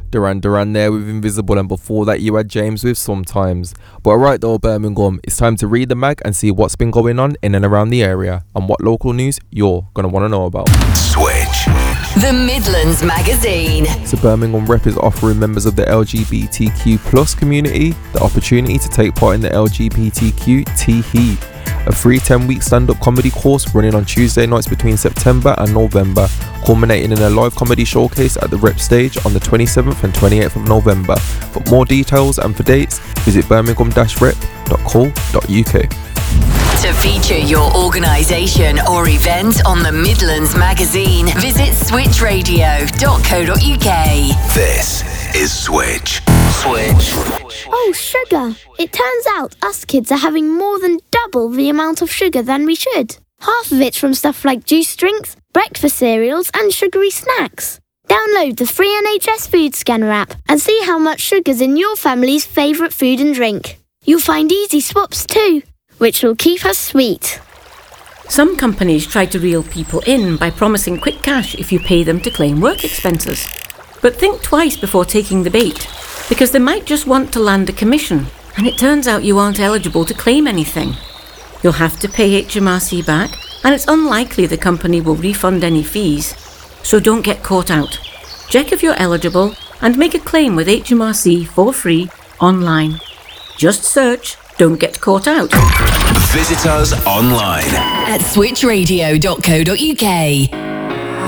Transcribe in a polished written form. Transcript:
Duran there with Invisible, and before that you had James with Sometimes. But alright though, Birmingham, it's time to read the mag and see what's been going on in and around the area and what local news you're going to want to know about. Switch. The Midlands Magazine. So Birmingham Rep is offering members of the LGBTQ plus community the opportunity to take part in the LGBTQ Heat, a free 10-week stand-up comedy course running on Tuesday nights between September and November, culminating in a live comedy showcase at the Rep stage on the 27th and 28th of November. For more details and for dates, visit birmingham-rep.co.uk. To feature your organisation or event on the Midlands Magazine, visit switchradio.co.uk. This is Switch. Switch. Oh, sugar. It turns out us kids are having more than double the amount of sugar than we should. Half of it's from stuff like juice drinks, breakfast cereals and sugary snacks. Download the free NHS Food Scanner app and see how much sugar's in your family's favourite food and drink. You'll find easy swaps too, which will keep us sweet. Some companies try to reel people in by promising quick cash if you pay them to claim work expenses. But think twice before taking the bait, because they might just want to land a commission, and it turns out you aren't eligible to claim anything. You'll have to pay HMRC back, and it's unlikely the company will refund any fees. So don't get caught out. Check if you're eligible and make a claim with HMRC for free online. Just search Don't Get Caught Out. Visit us online at switchradio.co.uk.